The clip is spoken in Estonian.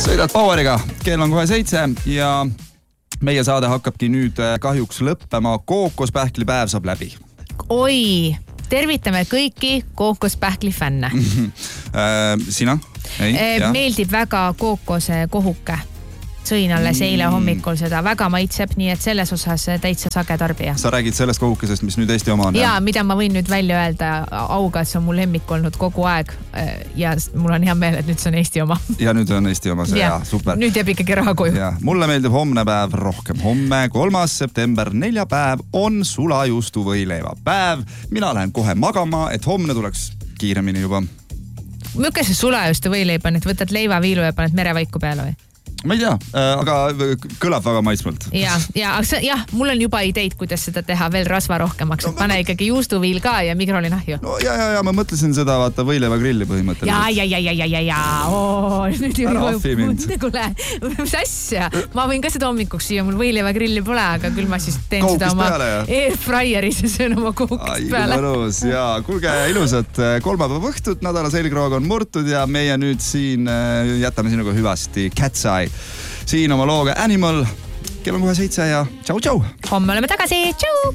Sõidad Poweriga, kell on kohe 7 ja meie saade hakkabki nüüd kahjuks lõppema. Kookospähklipäev saab läbi. Oi, tervitame kõiki kookospähkli fänne. Sina? Meeldib väga kookose kohuke. Sõin alles eile hommikul seda, väga maitseb, nii et selles osas täitsa sage tarbija. Sa räägid sellest kohukesest, mis nüüd Eesti oma on? Jaa, mida ma võin nüüd välja öelda, auga, see on mul lemmik olnud kogu aeg ja mul on hea meel, et nüüd see on Eesti oma. Ja nüüd on Eesti oma see, super. Nüüd jääb ikkagi raha koju. Ja, mulle meeldib homne päev rohkem. Homme 3. september, 4 päev on sulajuustu võileiva päev. Mina lähen kohe magama, et homne tuleks kiiremini juba. Milline see sulajuustu võileiba, et võtad leivaviilu ja paned merevaiku peale või? Ma ei tea, aga kõlab väga maitsmalt. Jah, mul on juba ideid, kuidas seda teha veel rasva rohkemaks. Pane ikkagi juustuviil ka ja mikrolinahju. No ja, ma mõtlesin seda vaata võileiva grilli põhimõtteliselt. Nüüd ära affi mind. Mis asja? Ma võin ka seda hommikuks süüa, mul võileiva grilli pole, aga küll ma siis teen seda oma airfryeris ja söön oma kookist peale. Mõnus, ja kuulge ilusat kolmapäeva õhtut, nädala selgroog on murtud ja meie nüüd siin jätame sinuga hüvasti Cat's Eye. Siin oma looga Animal. Kell on kohe 7 ja tšau. Homme oleme tagasi. Tšau!